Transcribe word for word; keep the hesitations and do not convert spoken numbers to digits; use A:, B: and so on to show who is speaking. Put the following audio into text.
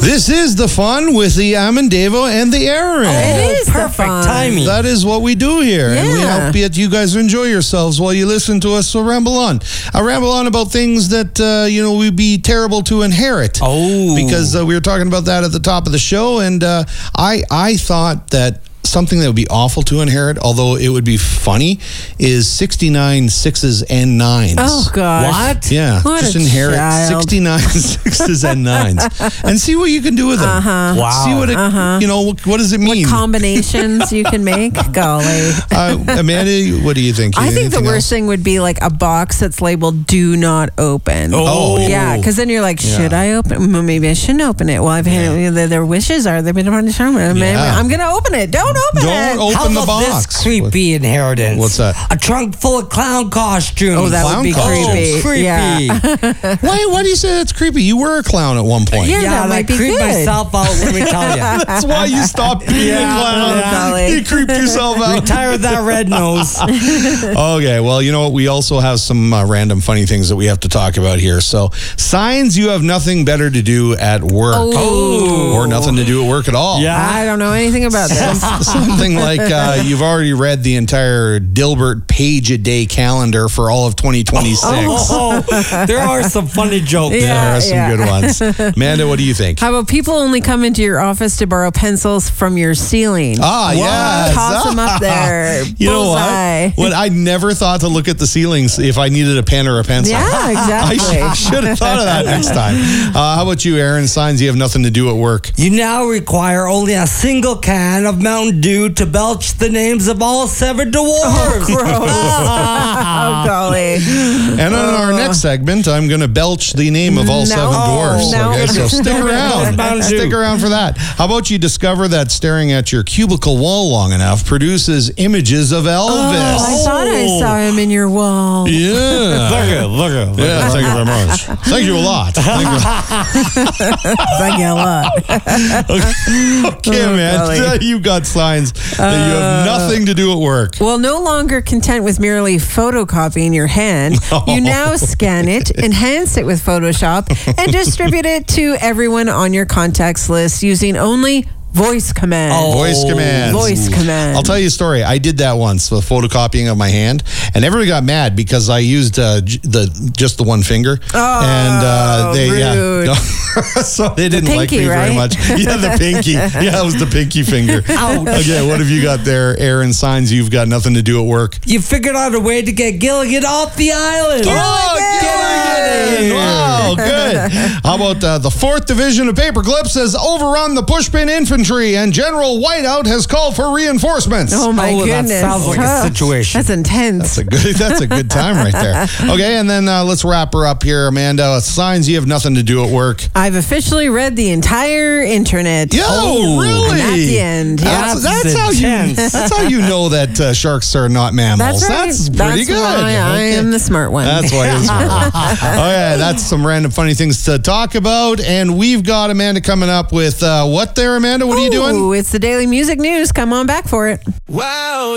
A: This is the fun with the Amendevo and the Aaron.
B: Oh, it is
C: perfect timing.
A: That is what we do here.
B: Yeah.
A: And we hope that you guys enjoy yourselves while you listen to us so ramble on. I ramble on about things that, uh, you know, would be terrible to inherit.
C: Oh.
A: Because uh, we were talking about that at the top of the show, and uh, I, I thought that something that would be awful to inherit, although it would be funny, is sixty-nine sixes and nines.
B: Oh, gosh.
C: What?
A: Yeah,
B: What
A: just
B: a
A: inherit
B: child.
A: sixty-nine sixes and nines and see what you can do with them.
B: Uh-huh.
C: Wow.
A: See what it,
B: Uh-huh.
A: you know, what, what does it mean?
B: Combinations you can make. Golly.
A: uh, Amanda, what do you think?
B: I think the
A: Anything
B: worst
A: else?
B: thing would be like a box that's labeled "Do not open."
C: Oh.
B: yeah, because then you're like,
A: Yeah.
B: should I open? Well, maybe I shouldn't open it. Well, I've had their, their wishes are they've been on the show.
A: Yeah.
B: I'm gonna open it. Don't open
A: Don't
B: it.
A: open
C: How
A: the
C: about
A: box.
C: this creepy inheritance?
A: What's that?
C: A trunk full of clown costumes.
B: Oh, that
A: Clown
B: would be
A: costumes.
B: creepy.
C: creepy.
B: Yeah.
A: Why, why do you say that's creepy? You were a clown at one point.
B: Yeah.
C: Yeah,
B: that
C: and I
B: might be
C: creeped
B: good.
C: myself out, let me tell you.
A: That's why you stopped being
C: Yeah,
A: a clown.
B: yeah.
A: You creeped yourself out.
C: Retire that red nose.
A: Okay, well, you know what? We also have some uh, random funny things that we have to talk about here. So, signs you have nothing better to do at work.
B: Oh.
A: Or nothing to do at work at all.
C: Yeah.
B: I don't know anything about this.
A: Something like uh, you've already read the entire Dilbert page a day calendar for all of twenty twenty-six.
C: Oh, there are some funny jokes.
B: Yeah.
A: There are some
B: yeah.
A: good ones. Amanda, what do you think?
B: How about people only come into your office to borrow pencils from your ceiling?
A: Ah, yes.
B: Toss them up there.
A: You know
B: Bullseye.
A: what? What I never thought to look at the ceilings if I needed a pen or a pencil.
B: Yeah,
A: I
B: exactly.
A: sh- should have thought of that next time. Uh, how about you, Aaron? Signs you have nothing to do at work.
C: You now require only a single can of Mountain Dew to belch the names of all seven dwarves.
B: Oh, golly.
A: And on our next segment, I'm going to belch the name of all
B: No.
A: seven dwarfs.
B: No.
A: Okay, so stick around.
C: Mountain Dew.
A: Stick around for that. How about you discover that staring at your cubicle wall long enough produces images of Elvis?
B: I thought I saw him in your wall.
A: Yeah.
C: Look at, look at, look
A: Yeah,
C: at.
A: thank you very much. Thank you a lot. Thank you.
B: Thank you a lot.
A: Okay,
B: Oh,
A: man.
B: golly.
A: You got signs that you have nothing to do at work.
B: Well, no longer content with merely photocopying your hand, you now scan it, enhance it with Photoshop, and distribute it to everyone on your contacts list using only voice command.
C: Oh.
A: Voice commands.
B: Voice command.
A: I'll tell you a story. I did that once, the photocopying of my hand, and everybody got mad because I used uh, j- the just the one finger,
B: Oh,
A: and uh, they
B: rude.
A: yeah, so they didn't like
B: pinky,
A: me very
B: right?
A: much. Yeah, the pinky. Yeah, it was the pinky finger.
C: Ouch.
A: Okay, what have you got there, Aaron? Signs you've got nothing to do at work.
C: You figured out a way to get Gilligan off the island.
A: Oh, Gilligan! Wow, good. How about uh, the fourth division of Paperclip says overrun the pushpin infantry and General Whiteout has called for reinforcements.
B: Oh, my
C: Oh, that
B: goodness.
C: sounds like a
B: Huh.
C: situation.
B: That's intense.
A: That's a good. That's a good time right there. Okay, and then uh, let's wrap her up here, Amanda. Signs you have nothing to do at work.
B: I've officially read the entire internet.
A: Yo,
C: Oh,
A: really?
B: and that's the end.
A: That's,
C: That's
A: that's how you.
C: intense.
A: That's how you know that uh, sharks are not mammals.
B: That's right.
A: That's pretty
B: That's
A: good.
B: why I
A: Okay.
B: am the smart one.
A: That's why you're the smart one. Okay, that's some random funny things to talk about, and we've got Amanda coming up with uh, what there, Amanda? What are you doing?
B: Ooh, it's the Daily Music News. Come on back for it.
D: Wow.